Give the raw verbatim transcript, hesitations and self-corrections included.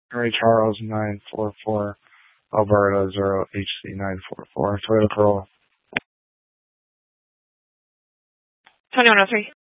Ray Charles nine four four, Alberta zero H C nine four four, Toyota Corolla. twenty-one oh three.